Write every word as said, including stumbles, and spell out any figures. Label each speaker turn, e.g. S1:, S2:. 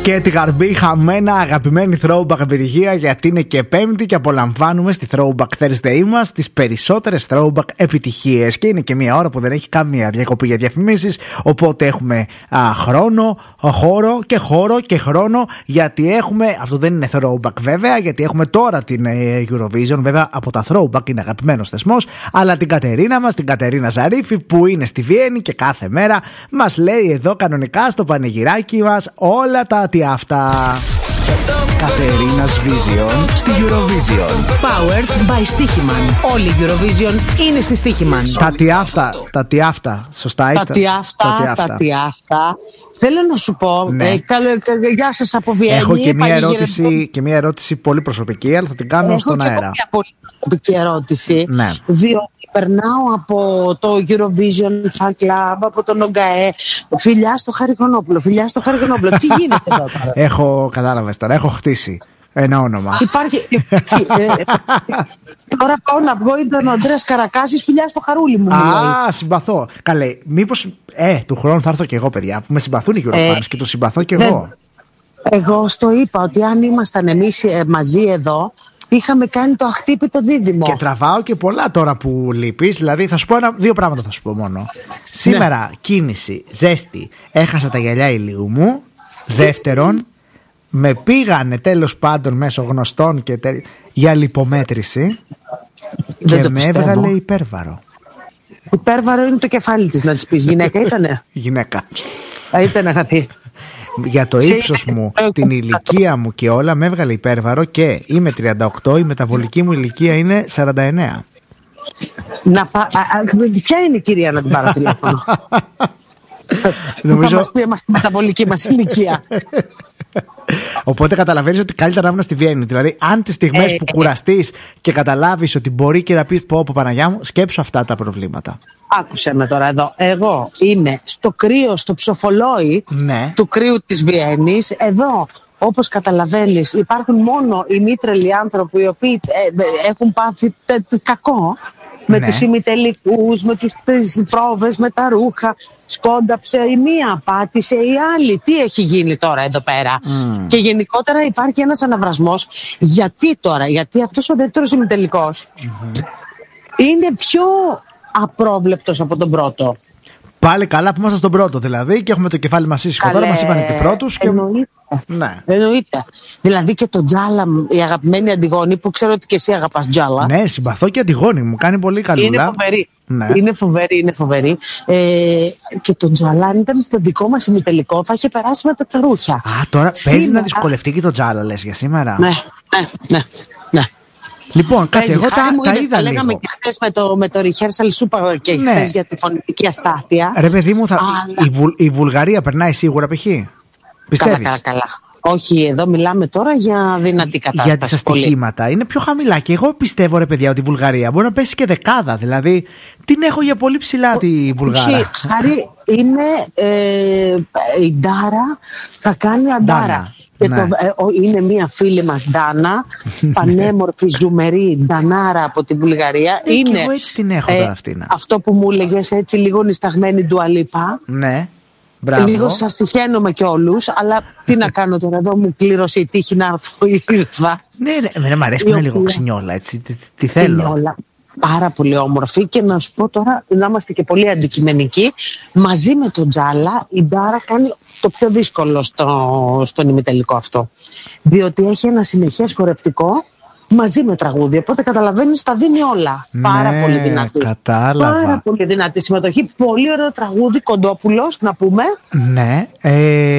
S1: Και τη Γαρμπή χαμένα, αγαπημένη throwback επιτυχία, γιατί είναι και Πέμπτη και απολαμβάνουμε στη Throwback Thursday μας τις περισσότερες throwback επιτυχίες. Και είναι και μια ώρα που δεν έχει καμία διακοπή για διαφημίσεις. Οπότε έχουμε α, χρόνο, χώρο και χώρο και χρόνο. Γιατί έχουμε, αυτό δεν είναι throwback βέβαια, γιατί έχουμε τώρα την ε, Eurovision. Βέβαια από τα throwback είναι αγαπημένος θεσμός. Αλλά την Κατερίνα μας, την Κατερίνα Ζαρίφη, που είναι στη Βιέννη και κάθε μέρα μας λέει εδώ κανονικά στο πανηγυράκι μας όλα τα τι αυτά.
S2: Κατερίνας Vision στη Eurovision.
S3: Powered by Stichiman. Όλη η Eurovision είναι στη Stichiman.
S1: Τα τι αυτά, τα τι αυτά, σωστά ήταν.
S4: Τα τι αυτά, τα τι αυτά. Θέλω να σου πω,
S1: ναι.
S4: ε, καλ, κα, γεια σας από Βιέννη.
S1: Έχω και μια, ερώτηση, και μια ερώτηση πολύ προσωπική, αλλά θα την κάνω
S4: Έχω
S1: στον
S4: και
S1: αέρα.
S4: Έχω μια πολύ προσωπική ερώτηση,
S1: ναι.
S4: Διότι περνάω από το Eurovision Fan Club, από τον Ογκαέ, φιλιά στο Χάρη Χρονόπουλο, φιλιά στο Χάρη Χρονόπουλο. Τι γίνεται εδώ τώρα?
S1: Έχω, κατάλαβες τώρα, έχω χτίσει ένα όνομα.
S4: Υπάρχει. Τώρα πάω να βγω, ήταν ο Ανδρέας Καρακάσης, φιλιά στο Χαρούλι μου.
S1: Α, συμπαθώ. Καλέ, μήπως. Ε, του χρόνου θα έρθω και εγώ, παιδιά, που με συμπαθούν οι Eurofans ε, και του συμπαθώ και εγώ.
S4: Εγώ στο είπα ότι αν ήμασταν εμείς μαζί εδώ, είχαμε κάνει το αχτύπητο δίδυμο.
S1: Και τραβάω και πολλά τώρα που λείπεις. Δηλαδή, θα σου πω ένα, δύο πράγματα θα σου πω μόνο. Σήμερα, ναι. Κίνηση, ζέστη. Έχασα τα γυαλιά ηλίου μου. Δεύτερον, με πήγανε τέλος πάντων μέσω γνωστών και τε... για λιπομέτρηση.
S4: Δεν
S1: και με
S4: πιστεύω.
S1: έβγαλε υπέρβαρο.
S4: Υπέρβαρο είναι το κεφάλι της, να της πεις. Γυναίκα ήτανε?
S1: Γυναίκα.
S4: Α, ήταν αγαθή.
S1: Για το ύψος μου, την ηλικία μου και όλα, με έβγαλε υπέρβαρο και είμαι τριάντα οκτώ, η μεταβολική μου ηλικία είναι σαράντα εννέα.
S4: Να πα... α, α, ποια είναι η κυρία να την πάρω τηλέφωνο? Νομίζω... Θα μας πει εμάς τη μεταβολική μας ηλικία.
S1: Οπότε καταλαβαίνεις ότι καλύτερα να ήμουν στη Βιέννη. Δηλαδή, αν τις στιγμές ε, που ε, κουραστείς και καταλάβεις ότι μπορεί και να πεις πω πω Παναγιά μου, σκέψου αυτά τα προβλήματα.
S4: Άκουσε με τώρα εδώ. Εγώ είμαι στο κρύο, στο ψοφολόι, ναι, του κρύου της Βιέννης. Εδώ, όπως καταλαβαίνεις, υπάρχουν μόνο οι μήτρελοι άνθρωποι οι οποίοι ε, ε, έχουν πάθει τε, τε, κακό. Με, ναι, τους ημιτελικούς, με τις, τις πρόβες, με τα ρούχα. Σκόνταψε η μία, πάτησε η άλλη. Τι έχει γίνει τώρα εδώ πέρα? Mm. Και γενικότερα υπάρχει ένας αναβρασμός. Γιατί τώρα? Γιατί αυτός ο δεύτερος ημιτελικός mm-hmm. είναι πιο απρόβλεπτος από τον πρώτο.
S1: Πάλι καλά που ήμασταν στον πρώτο δηλαδή και έχουμε το κεφάλι μας ήσυχο. Τώρα μας είπαν και πρώτους και...
S4: Εννοείται.
S1: Ναι.
S4: Εννοείται. Δηλαδή και το Τζάλα, η αγαπημένη Αντιγόνη, που ξέρω ότι και εσύ αγαπάς Τζάλα.
S1: Ναι, συμπαθώ και Αντιγόνη, μου κάνει πολύ καλούλα.
S4: Είναι φοβερή.
S1: Ναι.
S4: Είναι φοβερή, είναι φοβερή. Ε, και το Τζάλα, αν ήταν στο δικό μας ημιτελικό, θα είχε περάσει με τα τσαρούχια.
S1: Α, τώρα
S4: σήμερα...
S1: παίζει να δυσκολευτεί και το Τζάλα, λες, για σήμερα.
S4: Ναι, ναι, ναι. ναι.
S1: Λοιπόν, κάτσε, εγώ τα, τα είδα
S4: τα
S1: λίγο.
S4: Λέγαμε και χθες με το, με το rehearsal σου και
S1: ναι.
S4: χθες για τη φωνητική αστάθεια.
S1: Ρε παιδί μου, θα...
S4: Αλλά...
S1: η, Βουλ... η Βουλγαρία περνάει σίγουρα π.χ. Πιστεύεις?
S4: Καλά, καλά, καλά. Όχι, εδώ μιλάμε τώρα για δυνατή κατάσταση.
S1: Για τις αστοιχήματα. Είναι πιο χαμηλά. Και εγώ πιστεύω, ρε παιδιά, ότι η Βουλγαρία μπορεί να πέσει και δεκάδα. Δηλαδή, την έχω για πολύ ψηλά τη Βουλγάρα.
S4: Χάρη, είναι ε, η Ντάρα θα κάνει αντάρα.
S1: Ντάνα.
S4: Και
S1: ναι.
S4: το, ε, ο, είναι μία φίλη μας Ντάνα, πανέμορφη, ζουμερή Ντανάρα από τη Βουλγαρία.
S1: Ε,
S4: είναι,
S1: και εγώ έτσι την έχω τώρα αυτήν.
S4: Αυτό που μου έλεγες, έτσι λίγο νησταγμένη Ντουαλίπα.
S1: Ναι. Μπράβο.
S4: Λίγο σας συχαίνομαι κι όλους, αλλά τι να κάνω τώρα, εδώ μου κλήρωσε η τύχη να έρθω, ήρθα.
S1: Ναι, ναι, εμένα μου αρέσει που είναι λίγο ξινιόλα, έτσι, τι, τι θέλω.
S4: Ξινιόλα, πάρα πολύ όμορφη και να σου πω τώρα, να είμαστε και πολύ αντικειμενικοί, μαζί με τον Τζάλα η Ντάρα κάνει το πιο δύσκολο στο, στον ημιτελικό αυτό. Διότι έχει ένα συνεχές χορευτικό, μαζί με τραγούδι. Οπότε καταλαβαίνεις, τα δίνει όλα.
S1: Ναι,
S4: πάρα πολύ δυνατή.
S1: Κατάλαβα.
S4: Πάρα πολύ δυνατή συμμετοχή. Πολύ ωραίο τραγούδι, Κοντόπουλος, να πούμε.
S1: Ναι. Ε...